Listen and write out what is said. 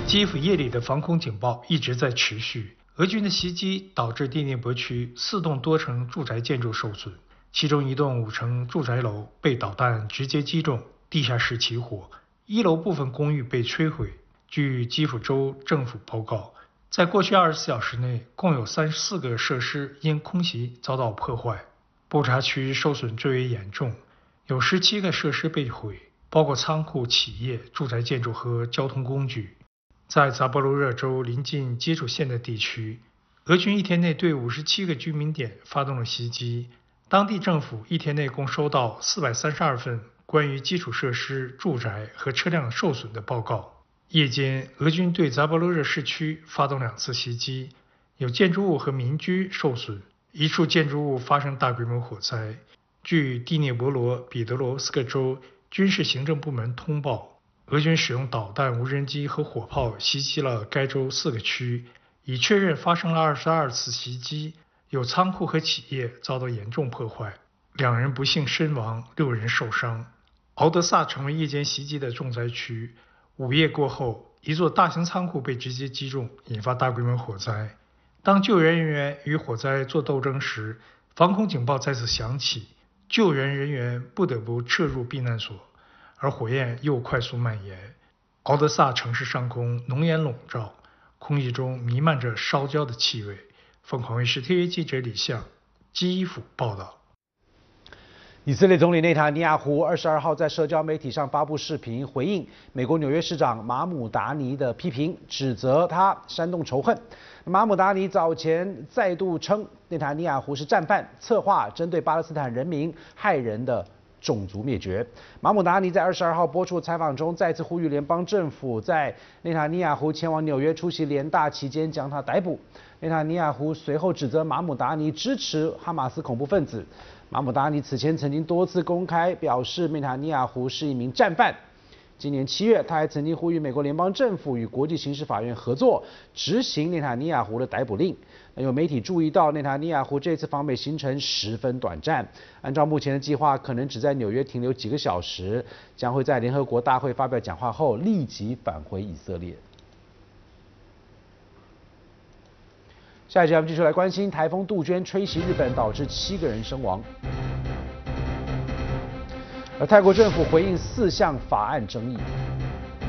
基辅夜里的防空警报一直在持续。俄军的袭击导致第聂伯区4栋多层住宅建筑受损，其中1栋5层住宅楼被导弹直接击中，地下室起火，1楼部分公寓被摧毁。据基辅州政府报告，在过去24小时内，共有34个设施因空袭遭到破坏。布查区受损最为严重，有17个设施被毁，包括仓库、企业、住宅建筑和交通工具。在扎波罗热州临近接触线的地区，俄军1天内对57个居民点发动了袭击。当地政府1天内共收到432份关于基础设施、住宅和车辆受损的报告。夜间，俄军对扎波罗热市区发动2次袭击，有建筑物和民居受损，1处建筑物发生大规模火灾。据第聂伯罗彼得罗斯克州军事行政部门通报，俄军使用导弹、无人机和火炮袭击了该州4个区，已确认发生了22次袭击，有仓库和企业遭到严重破坏，2人不幸身亡，6人受伤。敖德萨成为夜间袭击的重灾区。午夜过后，一座大型仓库被直接击中，引发大规模火灾。当救援人员与火灾做斗争时，防空警报再次响起，救援人员不得不撤入避难所，而火焰又快速蔓延。敖德萨城市上空浓烟笼罩，空气中弥漫着烧焦的气味。凤凰卫视 TV 记者李相，基辅报道。 以色列总理内塔尼亚胡22号在社交媒体上发布视频，回应美国纽约市长马姆达尼的批评，指责他煽动仇恨。马姆达尼早前再度称内塔尼亚胡是战犯，策划针对巴勒斯坦人民害人的种族灭绝。马姆达尼在22号播出采访中再次呼吁联邦政府在内塔尼亚胡前往纽约出席联大期间将他逮捕。内塔尼亚胡随后指责马姆达尼支持哈马斯恐怖分子。马姆达尼此前曾经多次公开表示内塔尼亚胡是一名战犯。今年7月，他还曾经呼吁美国联邦政府与国际刑事法院合作，执行内塔尼亚胡的逮捕令。有媒体注意到，内塔尼亚胡这次访美行程十分短暂，按照目前的计划，可能只在纽约停留几个小时，将会在联合国大会发表讲话后立即返回以色列。下一节我们继续来关心台风杜鹃吹袭日本，导致7个人身亡。而泰国政府回应4项法案争议。